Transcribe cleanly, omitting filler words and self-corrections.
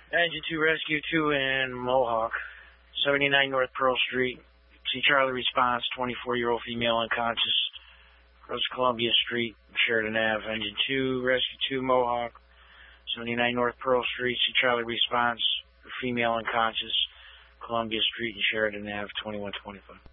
Engine 2 Rescue 2 in Mohawk, 79 North Pearl Street. See Charlie response, 24-year-old female unconscious. Across Columbia Street, Sheridan Ave. Engine 2 Rescue 2 Mohawk, 79 North Pearl Street. See Charlie response, female unconscious. Columbia Street and Sheridan Ave, 2125.